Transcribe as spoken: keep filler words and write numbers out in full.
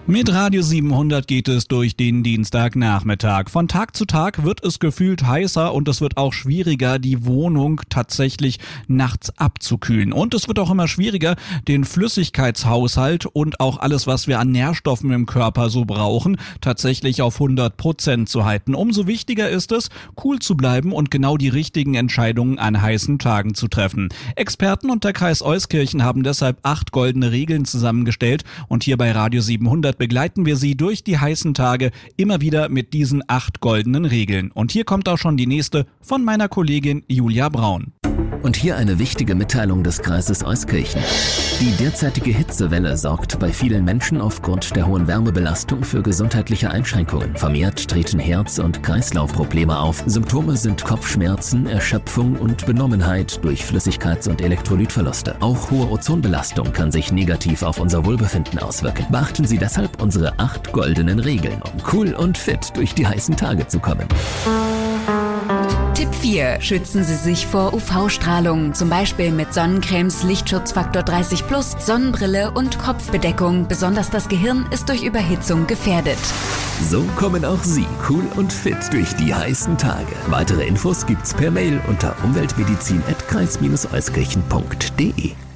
Mit Radio siebenhundert geht es durch den Dienstagnachmittag. Von Tag zu Tag wird es gefühlt heißer und es wird auch schwieriger, die Wohnung tatsächlich nachts abzukühlen. Und es wird auch immer schwieriger, den Flüssigkeitshaushalt und auch alles, was wir an Nährstoffen im Körper so brauchen, tatsächlich auf hundert Prozent zu halten. Umso wichtiger ist es, cool zu bleiben und genau die richtigen Entscheidungen an heißen Tagen zu treffen. Experten und der Kreis Euskirchen haben deshalb acht goldene Regeln zusammengestellt und hier bei Radio siebenhundert begleiten wir Sie durch die heißen Tage immer wieder mit diesen acht goldenen Regeln. Und hier kommt auch schon die nächste von meiner Kollegin Julia Braun. Und hier eine wichtige Mitteilung des Kreises Euskirchen. Die derzeitige Hitzewelle sorgt bei vielen Menschen aufgrund der hohen Wärmebelastung für gesundheitliche Einschränkungen. Vermehrt treten Herz- und Kreislaufprobleme auf. Symptome sind Kopfschmerzen, Erschöpfung und Benommenheit durch Flüssigkeits- und Elektrolytverluste. Auch hohe Ozonbelastung kann sich negativ auf unser Wohlbefinden auswirken. Beachten Sie deshalb unsere acht goldenen Regeln, um cool und fit durch die heißen Tage zu kommen. Tipp vier. Schützen Sie sich vor U V-Strahlung, zum Beispiel mit Sonnencremes, Lichtschutzfaktor dreißig plus, Sonnenbrille und Kopfbedeckung. Besonders das Gehirn ist durch Überhitzung gefährdet. So kommen auch Sie cool und fit durch die heißen Tage. Weitere Infos gibt's per Mail unter umweltmedizin at kreis Bindestrich euskirchen punkt de.